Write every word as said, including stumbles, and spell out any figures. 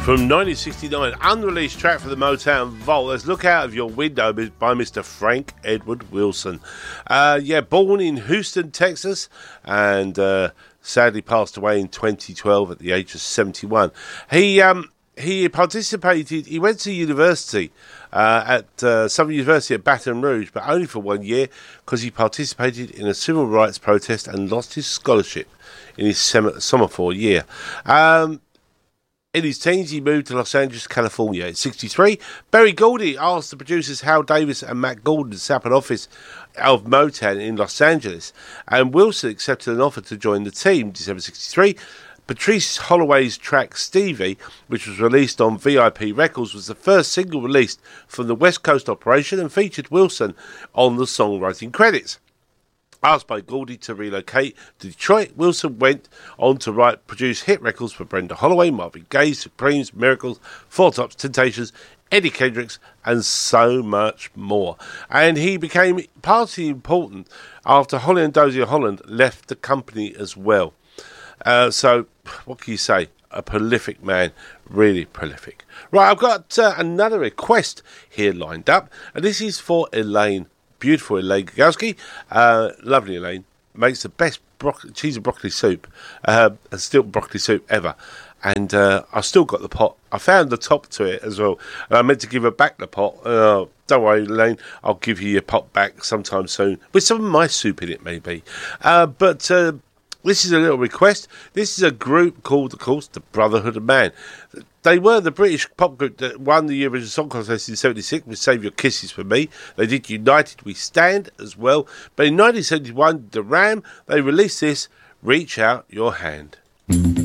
From nineteen sixty-nine, unreleased track for the Motown Vault. Let's Look Out of Your Window by Mister Frank Edward Wilson. Uh, yeah, born in Houston, Texas, and uh, sadly passed away in twenty twelve at the age of seventy-one. He um, he participated, he went to university uh, at uh, Southern University at Baton Rouge, but only for one year because he participated in a civil rights protest and lost his scholarship in his sem- sophomore year. Um, In his teens, he moved to Los Angeles, California. At sixty-three, Berry Gordy asked the producers Hal Davis and Matt Gordon to set up an office of Motown in Los Angeles, and Wilson accepted an offer to join the team. December sixty-three, Patrice Holloway's track Stevie, which was released on V I P Records, was the first single released from the West Coast operation and featured Wilson on the songwriting credits. Asked by Gordy to relocate to Detroit, Wilson went on to write, produce hit records for Brenda Holloway, Marvin Gaye, Supremes, Miracles, Four Tops, Temptations, Eddie Kendricks, and so much more. And he became partly important after Holly and Dozier Holland left the company as well. Uh, so, what can you say? A prolific man, really prolific. Right, I've got uh, another request here lined up, and this is for Elaine. Beautiful Elaine Gagowski, uh, lovely Elaine, makes the best bro- cheese and broccoli soup, uh, and still broccoli soup ever. And uh, I've still got the pot. I found the top to it as well. And I meant to give her back the pot. Uh, don't worry, Elaine, I'll give you your pot back sometime soon, with some of my soup in it, maybe. Uh, but uh, this is a little request. This is a group called, of course, the Brotherhood of Man. They were the British pop group that won the Eurovision Song Contest in seventy-six with Save Your Kisses for Me. They did United We Stand as well. But in nineteen seventy-one, The Ram, they released this, Reach Out Your Hand.